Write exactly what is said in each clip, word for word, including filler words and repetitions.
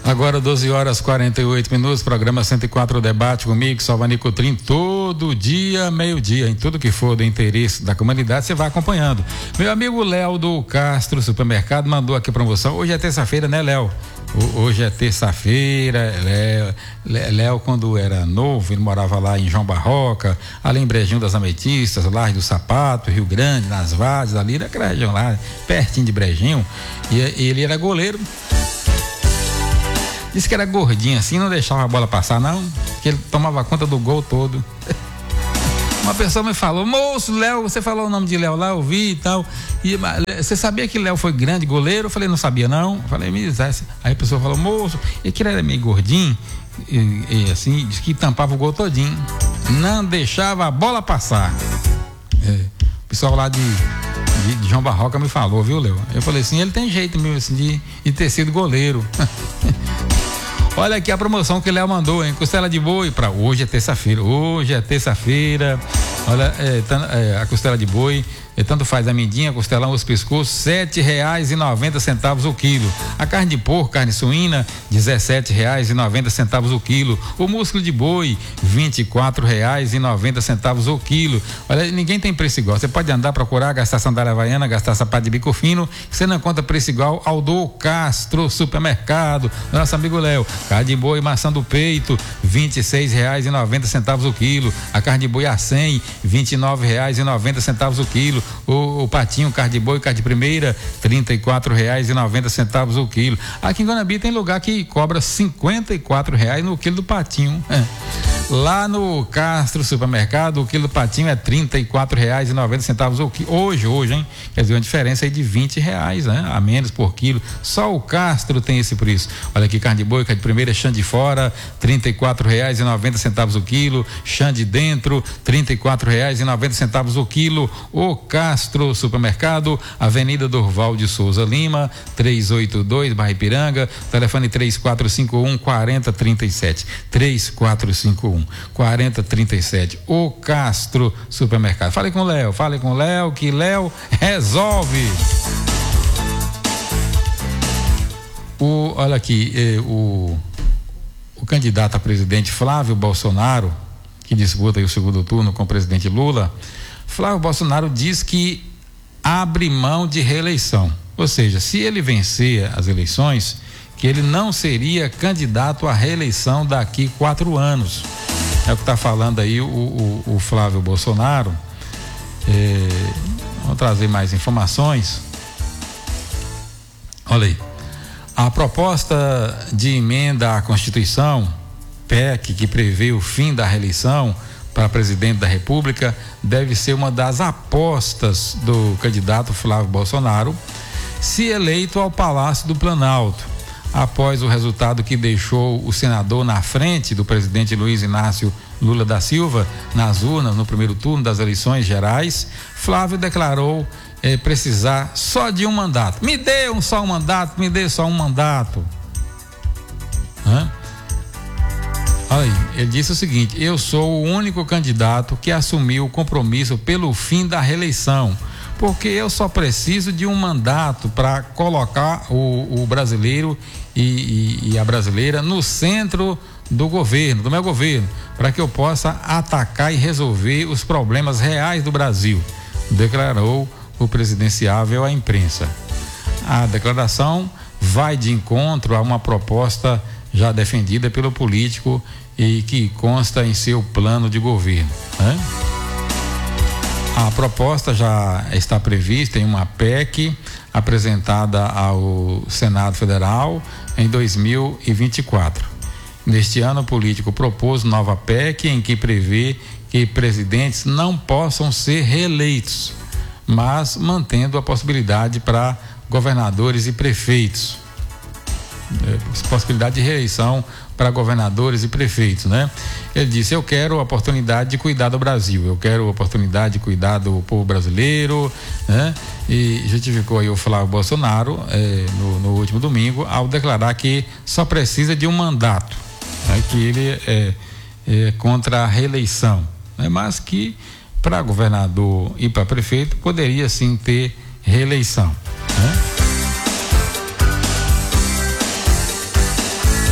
Agora doze horas e quarenta e oito minutos, programa cento e quatro Debate comigo, Salvani Cotrim, todo dia, meio-dia, em tudo que for do interesse da comunidade, você vai acompanhando. Meu amigo Léo do Castro Supermercado mandou aqui a promoção. Hoje é terça-feira, né, Léo? Hoje é terça-feira. Léo, quando era novo, ele morava lá em João Barroca, ali em Brejinho das Ametistas, Laje do Sapato, Rio Grande, nas Vades, ali naquela região lá, pertinho de Brejinho, e ele era goleiro. Disse que era gordinho assim, não deixava a bola passar não, que ele tomava conta do gol todo. Uma pessoa me falou: moço, Léo, você falou o nome de Léo lá, eu vi e tal, e você sabia que Léo foi grande goleiro? Eu falei: não sabia não. Eu falei: me aí a pessoa falou: moço, e que ele era meio gordinho e, e assim, disse que tampava o gol todinho, não deixava a bola passar. É, o pessoal lá de De, de João Barroca me falou, viu, Léo? Eu falei assim: ele tem jeito mesmo assim de, de ter sido goleiro. Olha aqui a promoção que o Léo mandou, hein? Costela de boi para hoje é terça-feira. Hoje é terça-feira. Olha, é, é, a costela de boi, é, tanto faz a mindinha, costelão, os pescoços, sete reais e noventa centavos o quilo. A carne de porco, carne suína, dezessete reais e noventa centavos o quilo. O músculo de boi, vinte e quatro reais e noventa centavos o quilo. Olha, ninguém tem preço igual. Você pode andar, procurar, gastar sandália havaiana, gastar sapato de bico fino, você não encontra preço igual ao do Castro Supermercado, nosso amigo Léo. Carne de boi, maçã do peito, vinte e seis reais e noventa centavos o quilo. A carne de boi a cem, vinte e nove reais e noventa centavos o quilo. O, o patinho, carne de boi, carne de primeira, trinta e quatro reais e noventa centavos o quilo. Aqui em Guanabi tem lugar que cobra cinquenta e quatro reais no quilo do patinho. É. Lá no Castro Supermercado, o quilo do patinho é trinta e quatro reais e noventa centavos o quilo. Hoje, hoje, hein? Quer dizer, uma diferença aí de vinte reais, né? A menos por quilo. Só o Castro tem esse preço. Olha aqui, carne de boi, carne de primeira, chã de fora, trinta e quatro reais e noventa centavos o quilo. Chã de dentro, trinta e quatro reais e noventa centavos o quilo. O Castro Supermercado, Avenida Dorval de Souza Lima, trezentos e oitenta e dois, Barra Ipiranga, telefone três quatro cinco um, quatro zero três sete, três quatro cinco um, quatro zero três sete. O Castro Supermercado. Fale com o Léo, fale com o Léo, que Léo resolve. O, olha aqui, eh, o, o candidato a presidente Flávio Bolsonaro, que disputa aí o segundo turno com o presidente Lula, Flávio Bolsonaro diz que abre mão de reeleição. Ou seja, se ele vencer as eleições, que ele não seria candidato à reeleição daqui quatro anos. É o que está falando aí o, o, o Flávio Bolsonaro. É, vamos trazer mais informações. Olha aí. A proposta de emenda à Constituição, P E C, que prevê o fim da reeleição para presidente da República, deve ser uma das apostas do candidato Flávio Bolsonaro, se eleito ao Palácio do Planalto. Após o resultado que deixou o senador na frente do presidente Luiz Inácio Lula da Silva nas urnas no primeiro turno das eleições gerais, Flávio declarou eh, precisar só de um mandato. Me dê um só um mandato, me dê só um mandato. Hã? Aí, ele disse o seguinte: eu sou o único candidato que assumiu o compromisso pelo fim da reeleição, porque eu só preciso de um mandato para colocar o, o brasileiro e, e, e a brasileira no centro do governo, do meu governo, para que eu possa atacar e resolver os problemas reais do Brasil, declarou o presidenciável à imprensa. A declaração vai de encontro a uma proposta já defendida pelo político e que consta em seu plano de governo, né? A proposta já está prevista em uma P E C apresentada ao Senado Federal em dois mil e vinte e quatro. Neste ano, o político propôs nova P E C em que prevê que presidentes não possam ser reeleitos, mas mantendo a possibilidade para governadores e prefeitos. É, possibilidade de reeleição para governadores e prefeitos, né? Ele disse: eu quero a oportunidade de cuidar do Brasil, eu quero a oportunidade de cuidar do povo brasileiro, né? E justificou aí o Flávio Bolsonaro é, no, no último domingo ao declarar que só precisa de um mandato, né? Que ele é, é contra a reeleição, né? Mas que para governador e para prefeito poderia sim ter reeleição, né?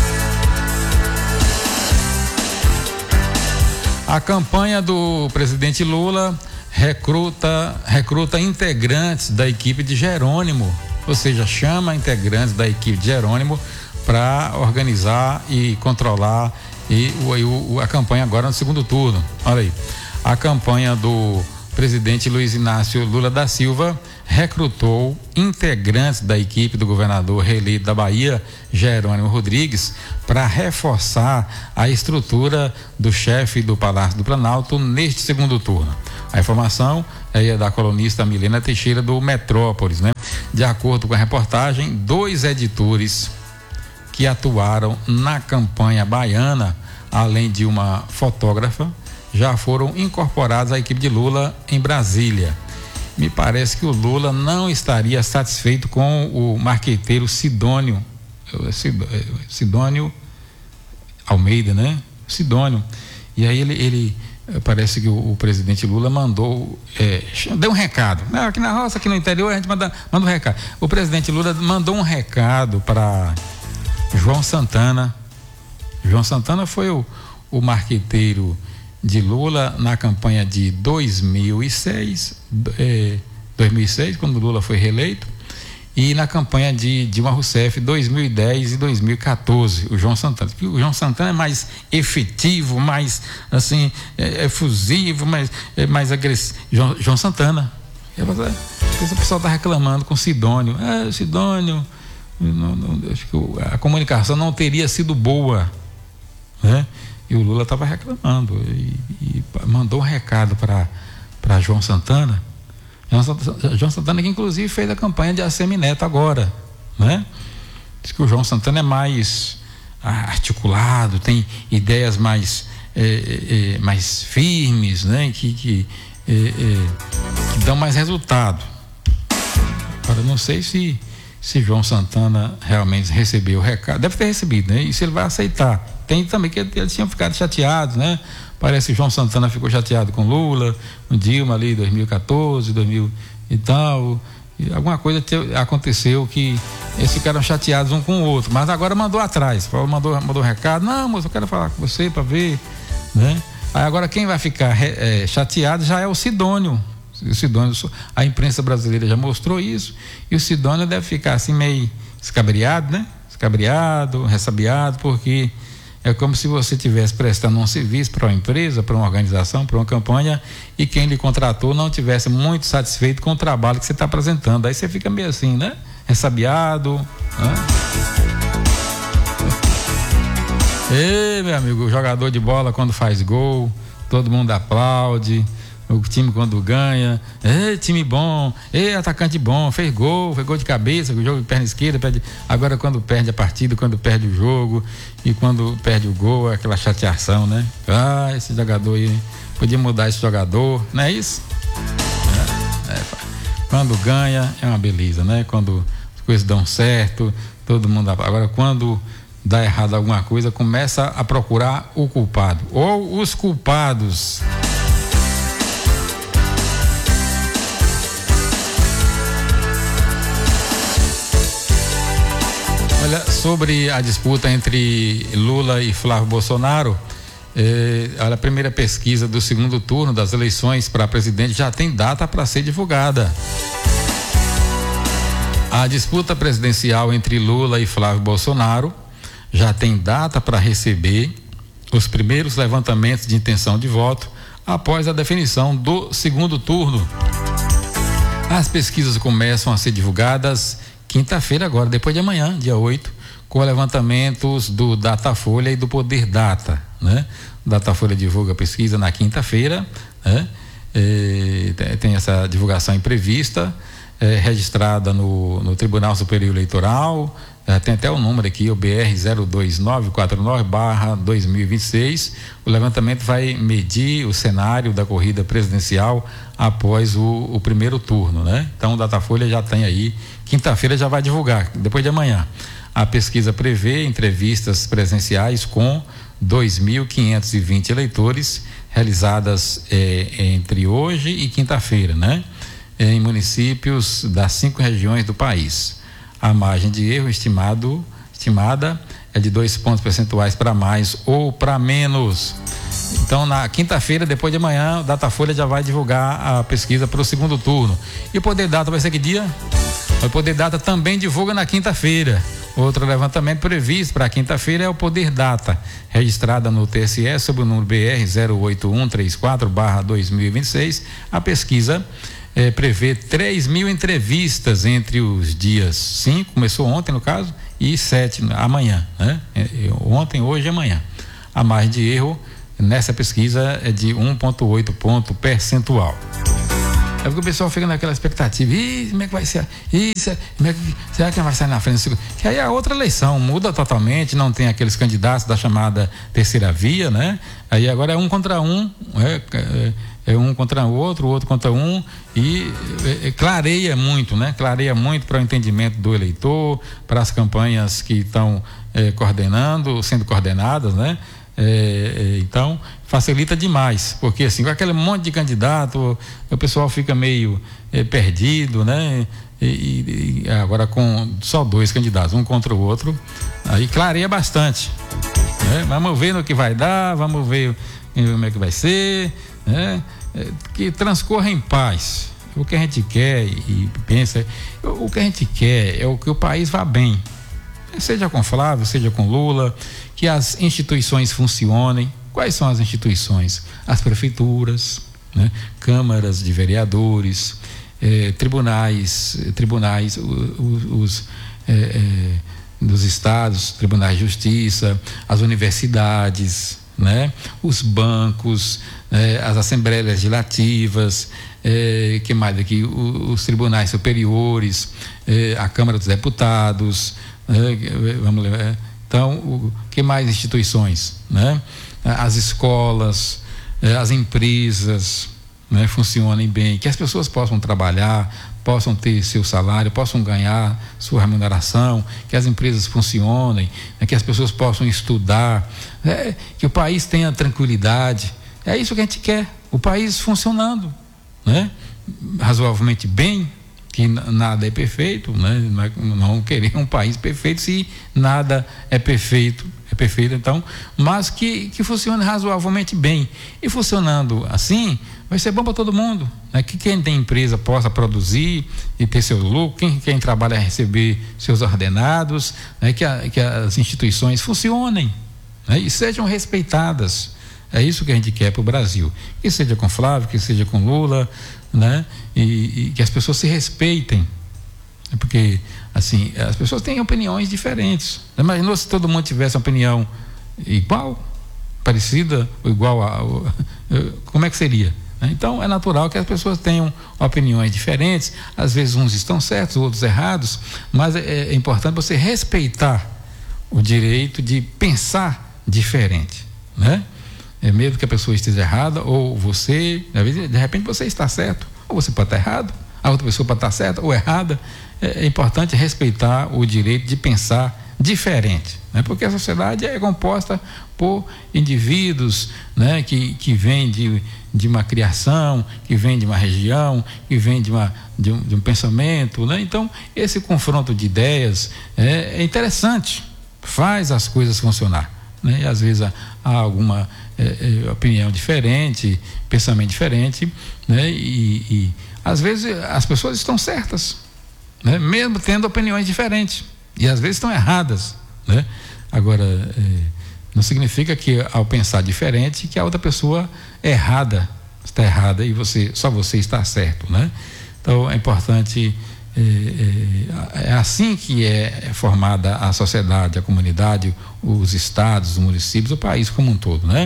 A campanha do presidente Lula recruta, recruta integrantes da equipe de Jerônimo, ou seja, chama integrantes da equipe de Jerônimo para organizar e controlar e o, o, a campanha agora no segundo turno. Olha aí, a campanha do presidente Luiz Inácio Lula da Silva recrutou integrantes da equipe do governador reeleito da Bahia, Jerônimo Rodrigues, para reforçar a estrutura do chefe do Palácio do Planalto neste segundo turno. A informação é da colunista Milena Teixeira do Metrópolis, né? De acordo com a reportagem, dois editores que atuaram na campanha baiana, além de uma fotógrafa, já foram incorporados à equipe de Lula em Brasília. Me parece que o Lula não estaria satisfeito com o marqueteiro Sidônio, Sidônio Almeida, né? Sidônio. E aí ele, ele parece que o, o presidente Lula mandou, é, deu um recado. Aqui na roça, aqui no interior, a gente manda, manda um recado. O presidente Lula mandou um recado para João Santana. João Santana foi o, o marqueteiro de Lula na campanha de dois mil e seis, eh, dois mil e seis, quando Lula foi reeleito, e na campanha de Dilma Rousseff dois mil e dez e dois mil e quatorze, o João Santana. O João Santana é mais efetivo, mais assim, é, efusivo, mais, é mais agressivo. João, João Santana. O pessoal está reclamando com Sidônio. Ah, Sidônio, não, não, acho que a comunicação não teria sido boa, né? E o Lula estava reclamando e, e mandou um recado para João Santana. João Santana. João Santana que inclusive fez a campanha de Assemineto agora, né? Diz que o João Santana é mais articulado, tem ideias mais, é, é, mais firmes, né? Que, que, é, é, que dão mais resultado. Agora, não sei se, se João Santana realmente recebeu o recado. Deve ter recebido, né? E se ele vai aceitar. Tem também que eles tinham ficado chateados, né? Parece que João Santana ficou chateado com Lula, com Dilma ali, dois mil e quatorze, dois mil e tal. E alguma coisa te, aconteceu que eles ficaram chateados um com o outro, mas agora mandou atrás, mandou, mandou um recado. Não, moço, eu quero falar com você para ver, né? Aí agora quem vai ficar é, chateado já é o Sidônio. O Sidônio, a imprensa brasileira já mostrou isso, e o Sidônio deve ficar assim meio escabriado, né? Escabriado, ressabiado, porque é como se você estivesse prestando um serviço para uma empresa, para uma organização, para uma campanha, e quem lhe contratou não estivesse muito satisfeito com o trabalho que você está apresentando. Aí você fica meio assim, né? Ressabiado, né? Ei, meu amigo, o jogador de bola quando faz gol, todo mundo aplaude. O time quando ganha, ei, time bom, ei, atacante bom, fez gol, fez gol de cabeça, jogo de perna esquerda, perde. Agora quando perde a partida, quando perde o jogo e quando perde o gol, é aquela chateação, né? Ah, esse jogador aí, podia mudar esse jogador, não é isso? É, é, quando ganha é uma beleza, né? Quando as coisas dão certo, todo mundo. Agora quando dá errado alguma coisa, começa a procurar o culpado ou os culpados. Olha, sobre a disputa entre Lula e Flávio Bolsonaro, eh, olha, a primeira pesquisa do segundo turno das eleições para presidente já tem data para ser divulgada. A disputa presidencial entre Lula e Flávio Bolsonaro já tem data para receber os primeiros levantamentos de intenção de voto após a definição do segundo turno. As pesquisas começam a ser divulgadas quinta-feira agora, depois de amanhã, dia oito, com levantamentos do Datafolha e do Poder Data, né? O Datafolha divulga a pesquisa na quinta-feira, né? E tem essa divulgação imprevista, é, registrada no, no Tribunal Superior Eleitoral, é, tem até o número aqui, o B R zero dois nove quatro nove barra dois mil e vinte e seis. O levantamento vai medir o cenário da corrida presidencial após o, o primeiro turno, né? Então o Datafolha já tem aí, quinta-feira já vai divulgar, depois de amanhã. A pesquisa prevê entrevistas presenciais com dois mil quinhentos e vinte eleitores realizadas eh, entre hoje e quinta-feira, né? Em municípios das cinco regiões do país. A margem de erro estimado, estimada é de dois pontos percentuais para mais ou para menos. Então, na quinta-feira, depois de amanhã, o Datafolha já vai divulgar a pesquisa para o segundo turno. E o Poder Data vai ser que dia? O Poder Data também divulga na quinta-feira. Outro levantamento previsto para quinta-feira é o Poder Data, registrada no T S E sob o número B R zero oito um três quatro barra dois mil e vinte e seis. A pesquisa eh, prevê três mil entrevistas entre os dias cinco, começou ontem no caso, e sete amanhã, né? Ontem, hoje e amanhã. A margem de erro nessa pesquisa é de um vírgula oito ponto percentual. É porque o pessoal fica naquela expectativa, Ih, como é que vai ser? Ih, como é que, será que vai sair na frente? Que aí a outra eleição muda totalmente, não tem aqueles candidatos da chamada terceira via, né? Aí agora é um contra um, é, é, é um contra o outro, o outro contra um, e é, é, clareia muito, né? Clareia muito para o entendimento do eleitor, para as campanhas que estão é, coordenando, sendo coordenadas, né? É, é, então facilita demais, porque assim, com aquele monte de candidato, o pessoal fica meio é, perdido, né? E, e agora com só dois candidatos, um contra o outro, aí clareia bastante, né? Vamos ver no que vai dar, vamos ver como é que vai ser, né? É, que transcorra em paz. O que a gente quer e pensa, o que a gente quer é o que o país vá bem, seja com Flávio, seja com Lula, que as instituições funcionem. Quais são as instituições? As prefeituras, né? Câmaras de vereadores, eh, tribunais, tribunais, os, os eh, eh, dos estados, tribunais de justiça, as universidades, né? Os bancos, eh, as assembleias legislativas, eh, que mais aqui? Os, os tribunais superiores, eh, a Câmara dos Deputados, eh, vamos ler. Então, o que mais instituições, né? As escolas, as empresas, né, funcionem bem, que as pessoas possam trabalhar, possam ter seu salário, possam ganhar sua remuneração, que as empresas funcionem, né, que as pessoas possam estudar, é, que o país tenha tranquilidade. É isso que a gente quer, o país funcionando, né, razoavelmente bem, que nada é perfeito, né? Não querer um país perfeito se nada é perfeito, é perfeito então, mas que, que funcione razoavelmente bem. E funcionando assim, vai ser bom para todo mundo, né? Que quem tem empresa possa produzir e ter seu lucro, quem, quem trabalha receber seus ordenados, né? Que, a, que as instituições funcionem, né? E sejam respeitadas. É isso que a gente quer para o Brasil, que seja com Flávio, que seja com Lula, né? E, e que as pessoas se respeitem, porque assim, as pessoas têm opiniões diferentes. Imaginou se todo mundo tivesse uma opinião igual, parecida ou igual a, como é que seria? Então é natural que as pessoas tenham opiniões diferentes, às vezes uns estão certos, outros errados, mas é, é importante você respeitar o direito de pensar diferente, né? É mesmo que a pessoa esteja errada, ou você, de repente você está certo, ou você pode estar errado, a outra pessoa pode estar certa ou errada. É, é importante respeitar o direito de pensar diferente, né? Porque a sociedade é composta por indivíduos, né? que, que vêm de, de uma criação, que vêm de uma região, que vêm de, uma, de, um, de um pensamento, né? Então, esse confronto de ideias é, é interessante, faz as coisas funcionar, né? E às vezes há, há alguma é, é, opinião diferente, pensamento diferente, né? E, e às vezes as pessoas estão certas, né? Mesmo tendo opiniões diferentes, e às vezes estão erradas, né? Agora, é, não significa que ao pensar diferente que a outra pessoa é errada, está errada e você, só você está certo, né? Então é importante. É, é, é assim que é formada a sociedade, a comunidade, os estados, os municípios, o país como um todo, né?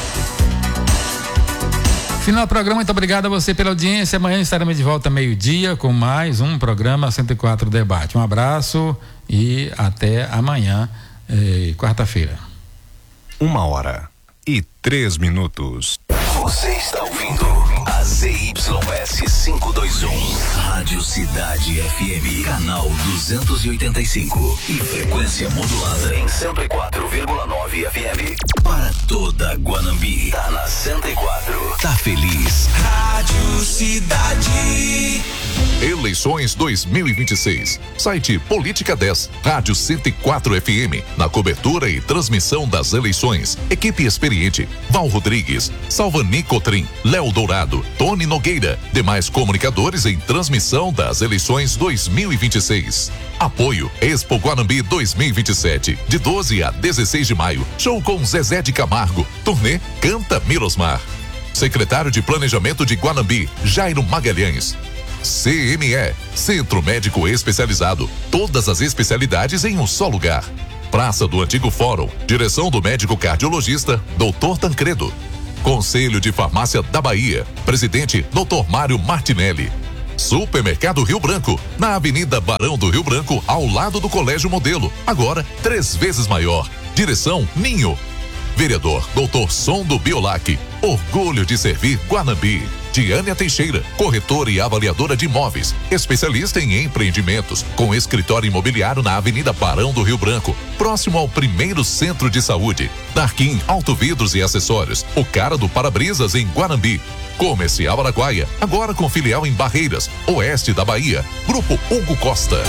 Final do programa, muito obrigado a você pela audiência. Amanhã estaremos de volta meio-dia com mais um programa cento e quatro Debate. Um abraço e até amanhã, eh, quarta-feira. Uma hora e três minutos. Você está ouvindo a Z Y S quinhentos e vinte e um, Rádio Cidade F M, canal duzentos e oitenta e cinco e frequência modulada em cento e quatro vírgula nove F M. Para toda Guanambi, tá na cento e quatro. Tá feliz? Rádio Cidade. Eleições dois mil e vinte e seis. Site Política dez, Rádio cento e quatro F M. Na cobertura e transmissão das eleições. Equipe experiente: Val Rodrigues, Salvani Cotrim, Léo Dourado, Tony Nogueira. Demais comunicadores em transmissão das eleições dois mil e vinte e seis. Apoio Expo Guanambi dois mil e vinte e sete. De doze a dezesseis de maio. Show com Zezé de Camargo. Turnê Canta Mirosmar. Secretário de Planejamento de Guanambi, Jairo Magalhães. C M E, Centro Médico Especializado. Todas as especialidades em um só lugar. Praça do Antigo Fórum. Direção do médico cardiologista, doutor Tancredo. Conselho de Farmácia da Bahia. Presidente, doutor Mário Martinelli. Supermercado Rio Branco, na Avenida Barão do Rio Branco, ao lado do Colégio Modelo. Agora, três vezes maior. Direção Ninho. Vereador doutor Som do Biolac. Orgulho de servir Guanambi. Diânia Teixeira, corretora e avaliadora de imóveis, especialista em empreendimentos, com escritório imobiliário na Avenida Barão do Rio Branco, próximo ao primeiro centro de saúde. Darquim Autovidros e Acessórios, o cara do para-brisas em Guanambi. Comercial Araguaia, agora com filial em Barreiras, oeste da Bahia. Grupo Hugo Costa.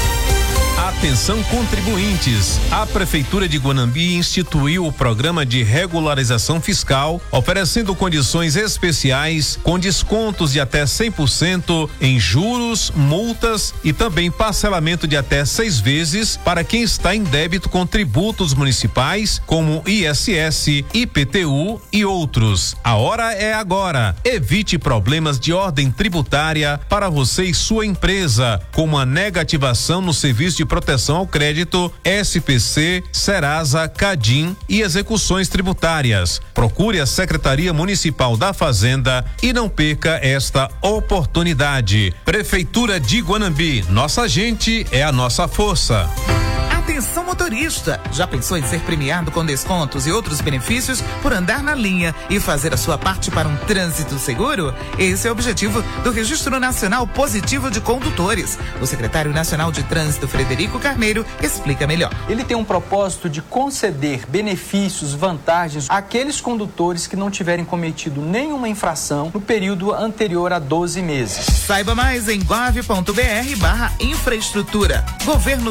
Atenção contribuintes, a Prefeitura de Guanambi instituiu o programa de regularização fiscal, oferecendo condições especiais com descontos de até cem por cento em juros, multas e também parcelamento de até seis vezes para quem está em débito com tributos municipais como I S S, I P T U e outros. A hora é agora. Evite problemas de ordem tributária para você e sua empresa, como a negativação no serviço de proteção ao crédito, S P C, Serasa, Cadim e execuções tributárias. Procure a Secretaria Municipal da Fazenda e não perca esta oportunidade. Prefeitura de Guanambi, nossa gente é a nossa força. Atenção motorista, já pensou em ser premiado com descontos e outros benefícios por andar na linha e fazer a sua parte para um trânsito seguro? Esse é o objetivo do Registro Nacional Positivo de Condutores. O secretário nacional de Trânsito, Frederico Carneiro, explica melhor. Ele tem um propósito de conceder benefícios, vantagens àqueles condutores que não tiverem cometido nenhuma infração no período anterior a doze meses. Saiba mais em gov ponto br barra infraestrutura. Governo